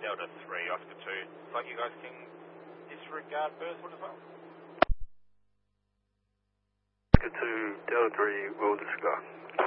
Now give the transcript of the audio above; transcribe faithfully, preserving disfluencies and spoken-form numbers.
Delta three, Oscar two. Looks like you guys can disregard Burswood as well. Oscar two, Delta three, will discuss.